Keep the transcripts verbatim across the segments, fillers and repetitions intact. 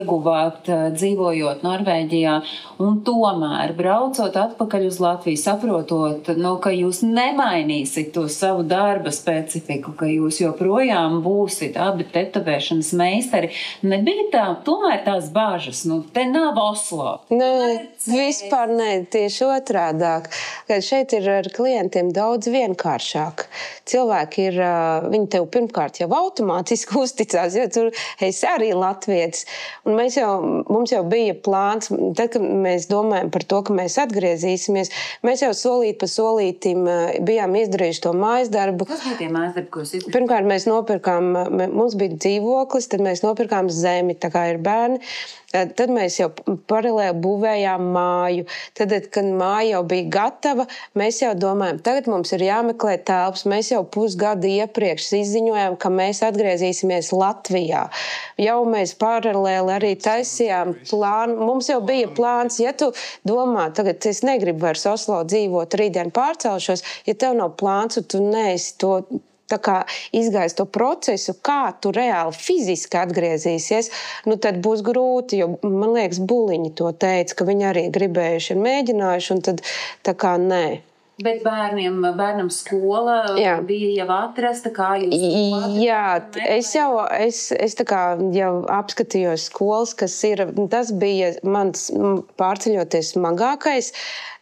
ieguvāt, dzīvojot Norvēģijā, un tomēr braucot atpakaļ uz Latviju, saprotot, nu, ka jūs nemainīsiet to savu darba specifiku, ka jūs joprojām būsit abi tetovēšanas meistari, nebija tā, tomēr tās bāžas, nu, te nav Oslo. Nē, vispār nē, tieši otrādāk, kad šeit ir ar klientiem daudz vienkāršāk. Cilvēki ir, viņi tev pirmkārt jau automātiski uzticās, jo tur esi arī latvietis. Un mēs jau, mums jau bija plāns, tad, kad mēs domājam par to, ka mēs atgriezīsimies, mēs jau solīt pa solītim bijām izdarījuši to mājas darbu. Kas bija tie mājas darbi, ko jūs izdarījāt? Pirmkārt, mēs nopirkām, mums bija dzīvoklis, tad mēs nopirkām zemi, tā kā ir bērni. Tad mēs jau paralēli būvējām māju. Tad, kad māja jau bija gatava, mēs jau domājam, tagad mums ir jāmeklē telpas. Mēs jau pusgadu iepriekš izziņojām, ka mēs atgriezīsimies Latvijā. Jau mēs paralēli arī taisījām plānu. Mums jau bija plāns, ja tu domā, tagad es negribu vairs Oslo dzīvot, rītdien pārcelšos, ja tev nav plāns, un tu neesi to tā kā izgājis to procesu, kā tu reāli fiziski atgriezīsies, nu tad būs grūti, jo, man liekas, buliņi to teica, ka viņi arī gribējuši ir mēģinājuši, un tad tā kā nē. Bet bērniem, bērnam skola Jā. bija jau atrasta, kā jūs skolu? Jā, es jau, es, es tā kā jau apskatījos skolas, kas ir, tas bija mans pārceļoties smagākais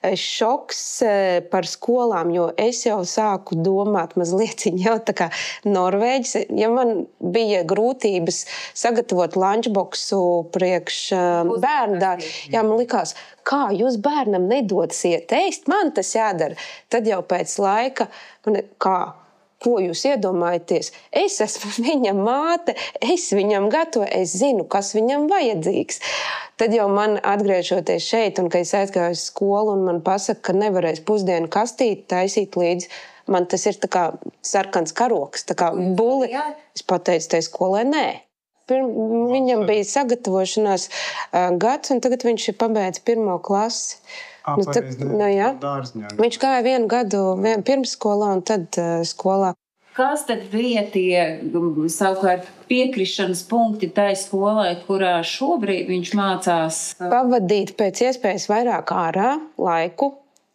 šoks par skolām, jo es jau sāku domāt mazliet jau tā kā Norvēģis. Ja man bija grūtības sagatavot lunchboxu priekš bērnu dārzu, jā, man likās, kā jūs bērnam nedosiet ēst, man tas jādara. Tad jau pēc laika, man, kā? Ko jūs iedomājaties? Es esmu viņa māte, es viņam gatavoju, es zinu, kas viņam vajadzīgs. Tad jau man atgriežoties šeit, un kad es aizgāju uz skolu, un man pasaka, ka nevarēs pusdienu kastīti taisīt līdzi, man tas ir tā kā sarkans karoks, tā kā buli. Es pateicu tai skolai, nē. Pirm, viņam bija sagatavošanās uh, gads, un tagad viņš ir pabeidz pirmo klasi. Nu, tā, nu, jā. Viņš gāja vienu gadu vien, pirmsskolā un tad uh, skolā. Kas tad bija tie savukārt piekrišanas punkti tai skolai, kurā šobrīd viņš mācās? Pavadīt pēc iespējas vairāk ārā laiku.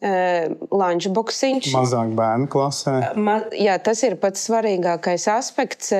Lunchboxiņš. Mazāk bērnu klasē. Ma, jā, tas ir pats svarīgākais aspekts.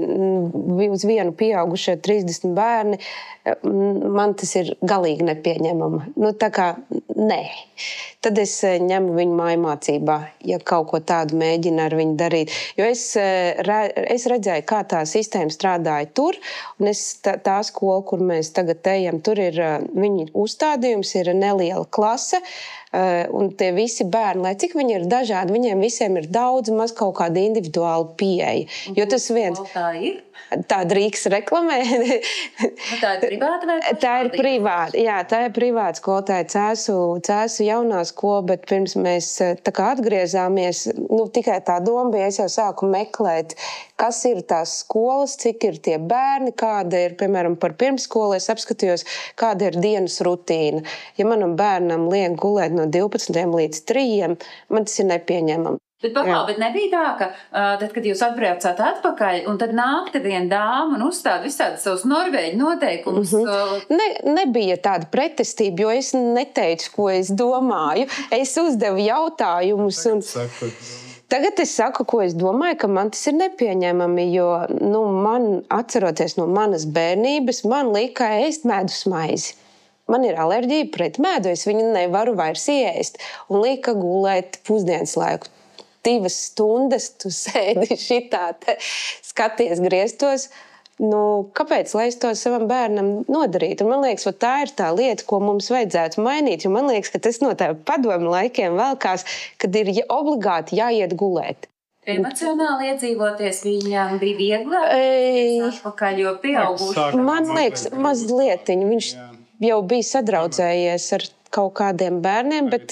Uz vienu pieaugušo trīsdesmit bērni. Man tas ir galīgi nepieņemama. Nu, tā kā nē. Tad es ņemu viņu mājmācībā, ja kaut ko tādu mēģina ar viņu darīt. Jo es, es redzēju, kā tā sistēma strādāja tur, un es, tā, tā skola, kur mēs tagad ejam, tur ir viņa uzstādījums, ir neliela klase, un tie visi bērni, lai cik viņi ir dažādi, viņiem visiem ir daudz maz kaut kāda individuāla pieeja. Jo tas viens... Tā ir? Tā drīkst reklamē. Nu, tā ir privāta vai? Tā ir privāta, jā, tā ir privāta skola, tā ir Cēsu, Cēsu jaunā skola, bet pirms mēs tā kā atgriezāmies, nu, tikai tā doma bija, es jau sāku meklēt, kas ir tās skolas, cik ir tie bērni, kāda ir, piemēram, par pirmsskolu, es apskatījos, kāda ir dienas rutīna. Ja manam bērnam liek gulēt no divpadsmitiem līdz trījiem, man tas ir nepieņemami. Bet, paklau, bet nebija tā, ka tad, kad jūs atbraucāt atpakaļ, un tad nākta viena dāma un uzstāda visādi savus norvēģu noteikumus? Mm-hmm. Ne, nebija tāda pretestība, jo es neteicu, ko es domāju. Es uzdevu jautājumus. Un... Tagad es saku, ko es domāju, ka man tas ir nepieņemami, jo nu, man, atceroties no manas bērnības, man lika ēst medus maizi. Man ir alerģija pret medu, es viņu nevaru vairs ieēst. Un lika gulēt pusdienas laiku. Divas stundas tu sēdi šitā, te, skaties griestos. Nu, kāpēc, lai es to savam bērnam nodarītu? Un man liekas, tā ir tā lieta, ko mums vajadzētu mainīt. Jo man liekas, ka tas no tā padomu laikiem velkās, kad ir obligāti jāiet gulēt. Emocionāli iedzīvoties viņam bija vieglāk? Ei, atpakaļ, jo pieauguši. Man liekas, mazlietiņ. Viņš jau bija sadraudzējies ar kaut kādiem bērniem, bet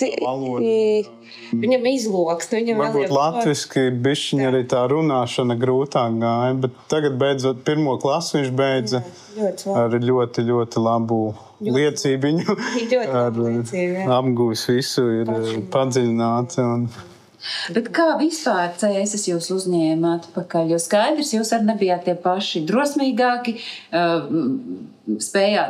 viņam izloks. Viņam varbūt latviski bišķiņi arī tā runāšana grūtāk gāja, bet tagad beidzot pirmo klasu viņš beidza ļoti ar ļoti, ļoti labu ļoti, liecībiņu. Ļoti labu liecību, jā. Apguvis visu, ir padziļināts un Bet kā vispār cēsis jūs uzņēma atpakaļ? Jo skaidrs, jūs arī nebijāt tie paši drosmīgāki, spējāt